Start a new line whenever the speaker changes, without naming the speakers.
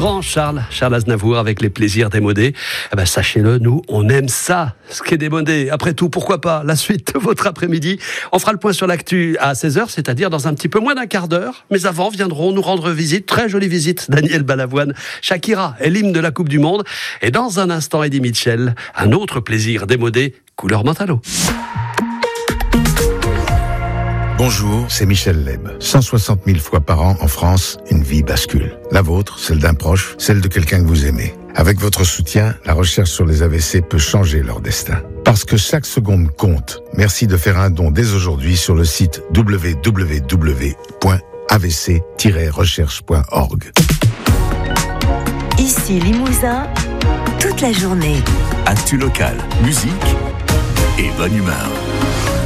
grand Charles Aznavour avec les plaisirs démodés. Eh ben, sachez-le, nous, on aime ça, ce qui est démodé. Après tout, pourquoi pas la suite de votre après-midi. On fera le point sur l'actu à 16h, c'est-à-dire dans un petit peu moins d'un quart d'heure. Mais avant, viendront nous rendre visite, très jolie visite, Daniel Balavoine, Shakira et l'hymne de la Coupe du Monde. Et dans un instant, Eddie Mitchell, un autre plaisir démodé, couleur Mentalo.
Bonjour, c'est Michel Leb. 160 000 fois par an en France, une vie bascule. La vôtre, celle d'un proche, celle de quelqu'un que vous aimez. Avec votre soutien, la recherche sur les AVC peut changer leur destin. Parce que chaque seconde compte, merci de faire un don dès aujourd'hui sur le site www.avc-recherche.org.
Ici Limousin, toute la journée.
Actu locale, musique et bonne humeur.